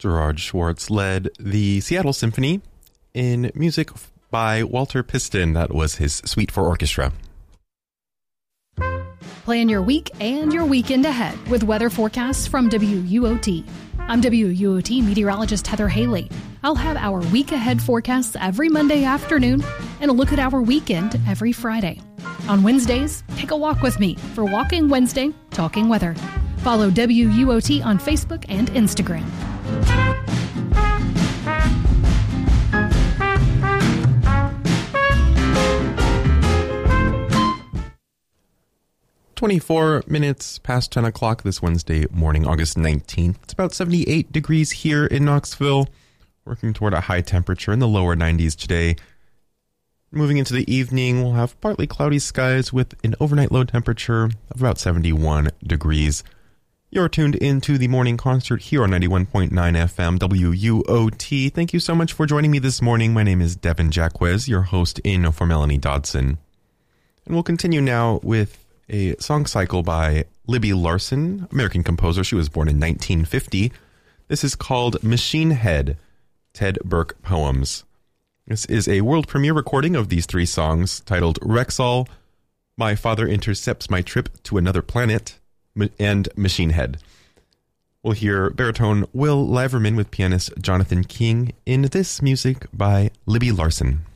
Gerard Schwartz led the Seattle Symphony in music by Walter Piston. That was his Suite for Orchestra. Plan your week and your weekend ahead with weather forecasts from WUOT. I'm WUOT meteorologist Heather Haley. I'll have our week ahead forecasts every Monday afternoon and a look at our weekend every Friday. On Wednesdays, take a walk with me for Walking Wednesday, Talking Weather. Follow WUOT on Facebook and Instagram. "24 past 10 o'clock this Wednesday morning, August 19th. It's about 78 degrees here in Knoxville, working toward a high temperature in the lower 90s today. Moving into the evening, we'll have partly cloudy skies with an overnight low temperature of about 71 degrees. You're tuned into the morning concert here on 91.9 FM WUOT. Thank you so much for joining me this morning. My name is Devin Jacquez, your host in for Melanie Dodson. And we'll continue now with a song cycle by Libby Larsen, American composer. She was born in 1950. This is called Machine Head, Ted Burke Poems. This is a world premiere recording of these three songs titled Rexall, My Father Intercepts My Trip to Another Planet, and Machine Head. We'll hear baritone Will Liverman with pianist Jonathan King in this music by Libby Larsen.